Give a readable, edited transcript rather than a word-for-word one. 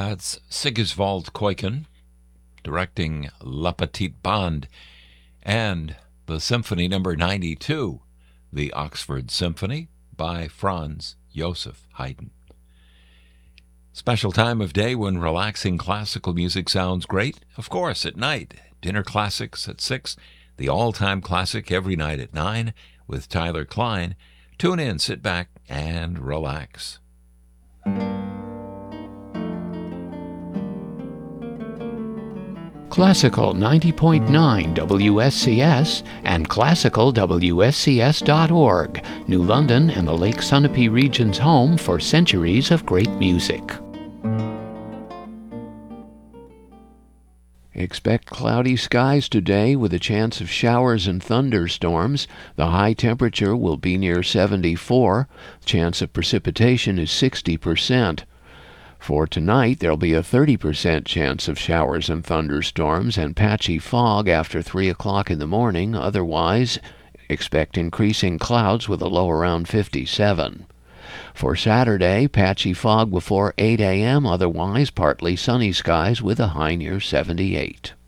That's Sigiswald Kuiken directing La Petite Bande and the Symphony Number 92, the Oxford Symphony by Franz Joseph Haydn. Special time of day when relaxing classical music sounds great? Of course, at night. Dinner classics at 6, the all-time classic every night at 9 with Tyler Klein. Tune in, sit back, and relax. Classical 90.9 WSCS and classicalwscs.org, New London and the Lake Sunapee region's home for centuries of great music. Expect cloudy skies today with a chance of showers and thunderstorms. The high temperature will be near 74. Chance of precipitation is 60%. For tonight, there'll be a 30% chance of showers and thunderstorms and patchy fog after 3 o'clock in the morning. Otherwise, expect increasing clouds with a low around 57. For Saturday, patchy fog before 8 a.m., otherwise partly sunny skies with a high near 78.